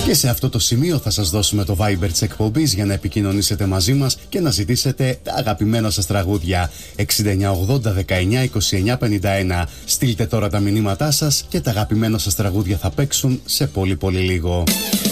Και σε αυτό το σημείο θα σας δώσουμε το Viber της εκπομπής για να επικοινωνήσετε μαζί μας και να ζητήσετε τα αγαπημένα σας τραγούδια. 6980192951. Στείλτε τώρα τα μηνύματά σας και τα αγαπημένα σας τραγούδια θα παίξουν σε πολύ λίγο.